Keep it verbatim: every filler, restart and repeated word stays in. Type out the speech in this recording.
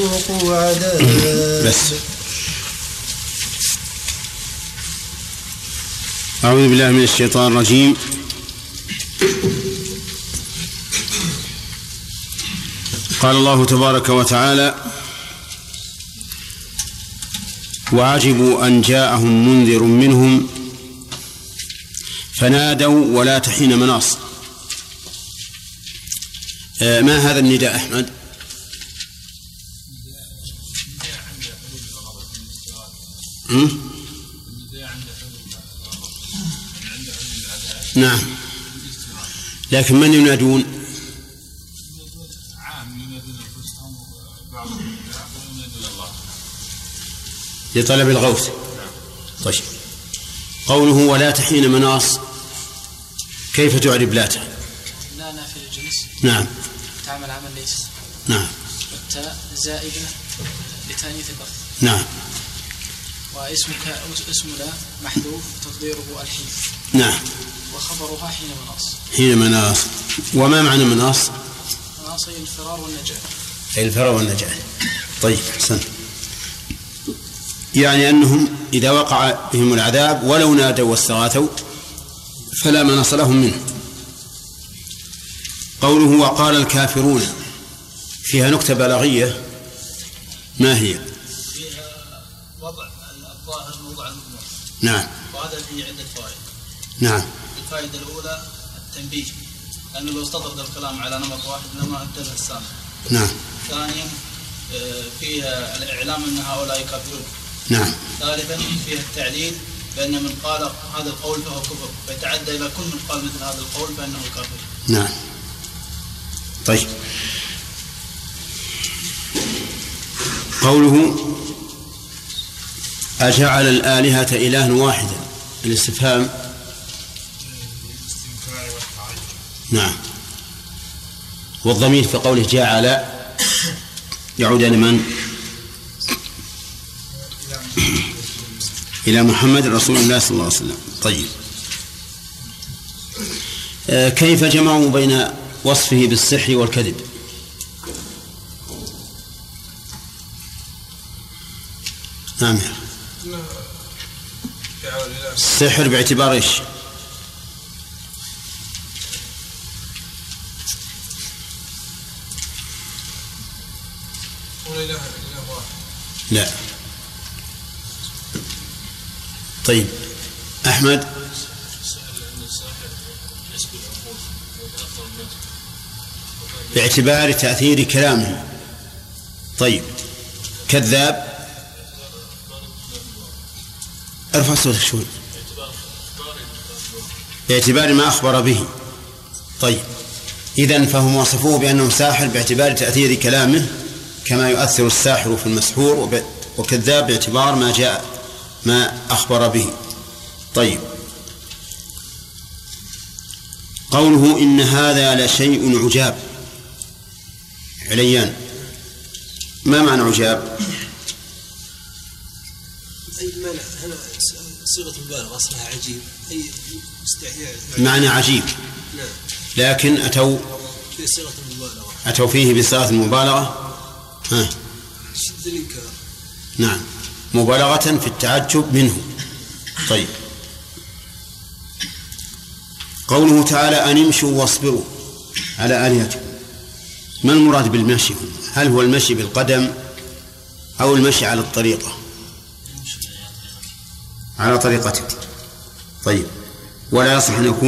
فذوقوا عذاب. بس. أعوذ بالله من الشيطان الرجيم. قال الله تبارك وتعالى: وعجبوا أن جاءهم منذر منهم فنادوا ولا تحين مناص. آه ما هذا النداء أحمد؟ نعم، لكن من ينادون؟ لطلب الغوث. طيب، قوله ولا تحين مناص كيف تعرب لاته؟ لا نافع الجنس. نعم. تعمل عمل ليس. نعم. والتاء زائدة لتانيث اللفظ. نعم. واسمك اسم لا محذوف تقديره الحين. نعم. وخبرها حين مناص. حين مناص. وما معنى مناص؟ مناص هي الفرار والنجاة. هي الفرار والنجاة. طيب، حسن. يعني أنهم إذا وقع بهم العذاب ولو نادوا واستغاثوا فلا مناص لهم منه. قوله وقال الكافرون فيها نكتة بلاغية، ما هي؟ فيها وضع الظاهر موضع المضمر. نعم. وهذا فيه عدة فوائد. نعم. الفائدة الأولى التنبيه، لأنه لو استطرد الكلام على نمط واحد لما انتبه السامع. نعم. ثانيا فيها الإعلام أن هؤلاء كافرون. نعم. ثالثا فيها التعليل، بأن من قال هذا القول فهو كفر، فيتعدى إلى كل من قال مثل هذا القول فإنه كافر. نعم. طيب، قوله أجعل الآلهة إلها واحدا، الاستفهام. نعم. والضمير في قوله جعل يعود إلى من؟ إلى محمد رسول الله صلى الله عليه وسلم. طيب، آه كيف جمعوا بين وصفه بالسحر والكذب؟ نعم. السحر باعتبار ايش؟ لا. طيب، أحمد. باعتبار تأثير كلامه. طيب، كذاب. ارفع صوتك شوي. باعتبار ما أخبر به. طيب، إذن فهم وصفوه بأنه ساحر باعتبار تأثير كلامه كما يؤثر الساحر في المسحور، وكذاب باعتبار ما جاء ما أخبر به. طيب، قوله إن هذا لشيء عجاب، عليان، ما معنى عجاب؟ أي معنى؟ هنا صيغة مبالغة أصلها عجيب، أي استحياء. معنى عجيب. نعم. لكن أتوا في صيغة المبالغة. أتوا فيه بصيغة المبالغة. ها. شد الإنكار. نعم، مبالغة في التعجب منه. طيب، قوله تعالى أن امشوا واصبروا على آلهتكم، ما المراد بالمشي؟ هل هو المشي بالقدم أو المشي على الطريقة؟ على طريقته. طيب، ولا يصح أن يكون